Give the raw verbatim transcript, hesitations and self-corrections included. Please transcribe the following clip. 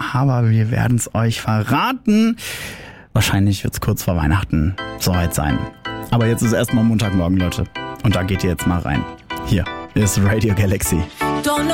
aber wir werden es euch verraten. Wahrscheinlich wird es kurz vor Weihnachten soweit sein. Aber jetzt ist erstmal Montagmorgen, Leute. Und da geht ihr jetzt mal rein. Hier ist Radio Galaxy.